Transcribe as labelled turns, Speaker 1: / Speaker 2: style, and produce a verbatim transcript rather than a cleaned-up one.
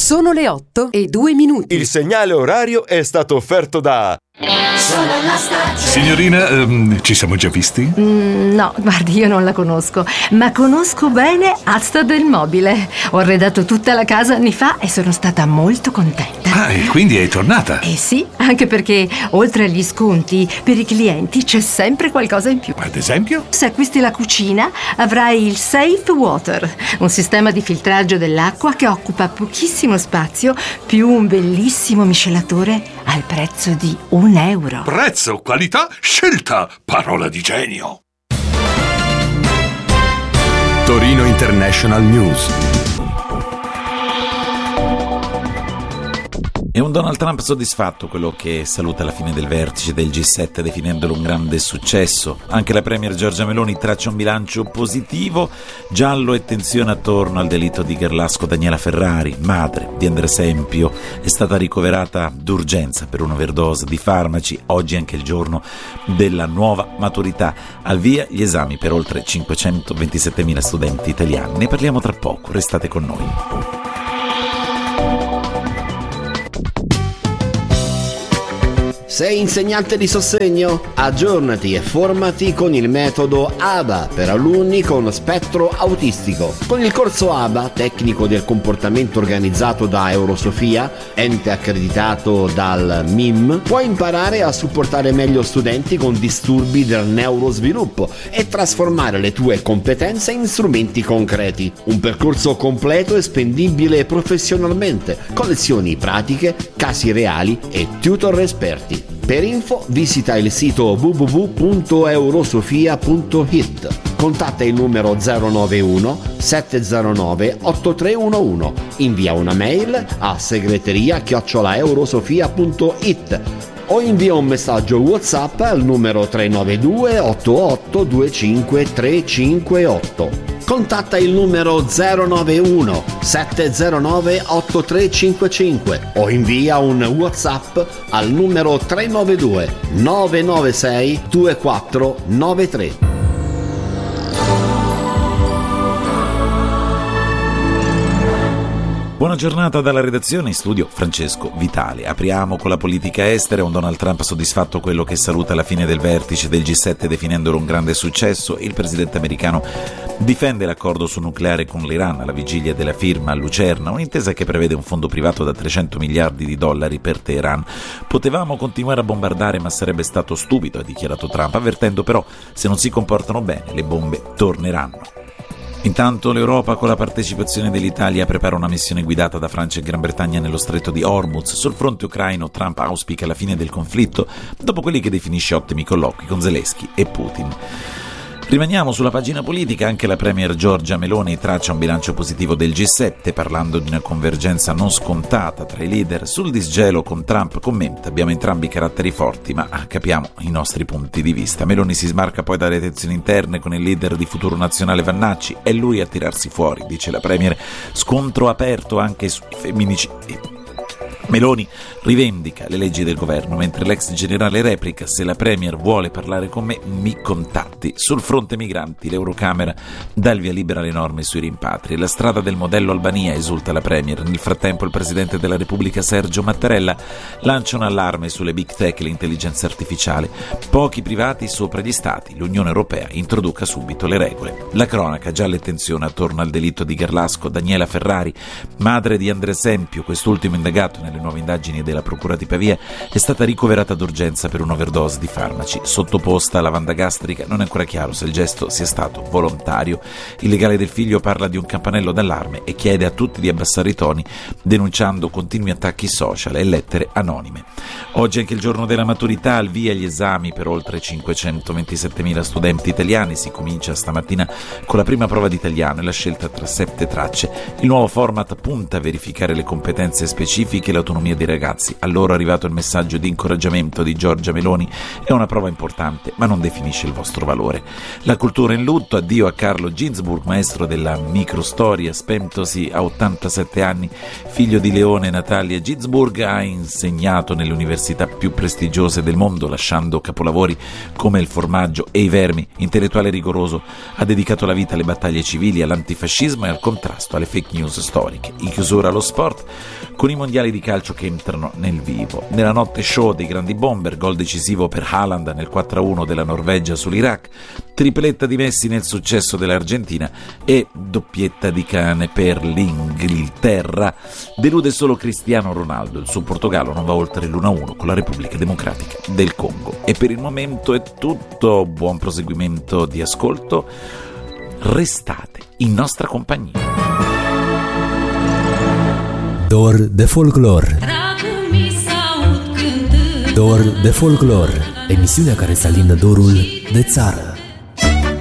Speaker 1: Sono le otto e due minuti.
Speaker 2: Il segnale orario è stato offerto da...
Speaker 3: Signorina, ehm, ci siamo già visti?
Speaker 4: Mm, no, guardi, io non la conosco, ma conosco bene Asta del Mobile. Ho arredato tutta la casa anni fa e sono stata molto contenta.
Speaker 3: Ah, e quindi è tornata?
Speaker 4: Eh sì, anche perché oltre agli sconti, per i clienti c'è sempre qualcosa in più.
Speaker 3: Ad esempio?
Speaker 4: Se acquisti la cucina, avrai il Safe Water, un sistema di filtraggio dell'acqua che occupa pochissimo spazio, più un bellissimo miscelatore al prezzo di un euro.
Speaker 3: Prezzo, qualità, scelta, parola di genio.
Speaker 2: Torino International News.
Speaker 5: È un Donald Trump soddisfatto quello che saluta la fine del vertice del G sette definendolo un grande successo. Anche la premier Giorgia Meloni traccia un bilancio positivo. Giallo e tensione attorno al delitto di Gerlasco. Daniela Ferrari, madre di Andrea Sempio, è stata ricoverata d'urgenza per un'overdose di farmaci. Oggi è anche il giorno della nuova maturità. Al via gli esami per oltre cinquecentoventisettemila studenti italiani. Ne parliamo tra poco, restate con noi.
Speaker 6: Sei insegnante di sostegno? Aggiornati e formati con il metodo A B A per alunni con spettro autistico. Con il corso A B A, tecnico del comportamento organizzato da Eurosofia, ente accreditato dal M I M, puoi imparare a supportare meglio studenti con disturbi del neurosviluppo e trasformare le tue competenze in strumenti concreti. Un percorso completo e spendibile professionalmente, con lezioni pratiche, casi reali e tutor esperti. Per info visita il sito w w w punto eurosofia punto i t. Contatta il numero zero nove uno sette zero nove otto tre uno uno. Invia una mail a segreteria chiocciola eurosofia punto i t o invia un messaggio WhatsApp al numero tre nove due otto otto due cinque tre cinque otto. Contatta il numero zero nove uno sette zero nove otto tre cinque cinque o invia un WhatsApp al numero tre nove due nove nove sei due quattro nove tre.
Speaker 5: Buona giornata dalla redazione, in studio Francesco Vitale. Apriamo con la politica estera. Un Donald Trump soddisfatto quello che saluta la fine del vertice del G sette definendolo un grande successo. Il presidente americano difende l'accordo sul nucleare con l'Iran alla vigilia della firma a Lucerna, un'intesa che prevede un fondo privato da trecento miliardi di dollari per Teheran. Potevamo continuare a bombardare, ma sarebbe stato stupido, ha dichiarato Trump, avvertendo però se non si comportano bene le bombe torneranno. Intanto l'Europa, con la partecipazione dell'Italia, prepara una missione guidata da Francia e Gran Bretagna nello stretto di Hormuz. Sul fronte ucraino Trump auspica la fine del conflitto dopo quelli che definisce ottimi colloqui con Zelensky e Putin. Rimaniamo sulla pagina politica. Anche la premier Giorgia Meloni traccia un bilancio positivo del G sette, parlando di una convergenza non scontata tra i leader. Sul disgelo con Trump commenta: abbiamo entrambi caratteri forti, ma capiamo i nostri punti di vista. Meloni si smarca poi dalle tensioni interne con il leader di Futuro Nazionale Vannacci. È lui a tirarsi fuori, dice la premier. Scontro aperto anche sui femminicidi. Meloni rivendica le leggi del governo, mentre l'ex generale replica: se la premier vuole parlare con me, mi contatti. Sul fronte migranti l'Eurocamera dà il via libera alle norme sui rimpatri. La strada del modello Albania, esulta la premier. Nel frattempo il presidente della Repubblica Sergio Mattarella lancia un allarme sulle big tech e l'intelligenza artificiale. Pochi privati sopra gli stati, l'Unione Europea introduca subito le regole. La cronaca, gialla e tensione attorno al delitto di Gerlasco. Daniela Ferrari, madre di Andrea Sempio, quest'ultimo indagato nelle nuove indagini della Procura di Pavia, è stata ricoverata d'urgenza per un'overdose di farmaci. Sottoposta a lavanda gastrica, non è ancora chiaro se il gesto sia stato volontario. Il legale del figlio parla di un campanello d'allarme e chiede a tutti di abbassare i toni, denunciando continui attacchi social e lettere anonime. Oggi è anche il giorno della maturità, al via gli esami per oltre cinquecentoventisettemila studenti italiani. Si comincia stamattina con la prima prova di italiano e la scelta tra sette tracce. Il nuovo format punta a verificare le competenze specifiche e dell'autonomia dei ragazzi. A loro è arrivato il messaggio di incoraggiamento di Giorgia Meloni. È una prova importante, ma non definisce il vostro valore. La cultura in lutto, addio a Carlo Ginzburg, maestro della microstoria, spentosi a ottantasette anni, figlio di Leone e Natalia Ginzburg, ha insegnato nelle università più prestigiose del mondo, lasciando capolavori come Il formaggio e i vermi. Intellettuale rigoroso, ha dedicato la vita alle battaglie civili, all'antifascismo e al contrasto alle fake news storiche. In chiusura allo sport, con i mondiali di calcio che entrano nel vivo. Nella notte show dei grandi bomber, gol decisivo per Haaland nel quattro a uno della Norvegia sull'Iraq, tripletta di Messi nel successo dell'Argentina e doppietta di Cane per l'Inghilterra. Delude solo Cristiano Ronaldo, il suo Portogallo non va oltre l'uno a uno con la Repubblica Democratica del Congo. E per il momento è tutto, buon proseguimento di ascolto, restate in nostra compagnia.
Speaker 7: Dor de folclor. Dor de folclor, emisiunea care să alină dorul de țară.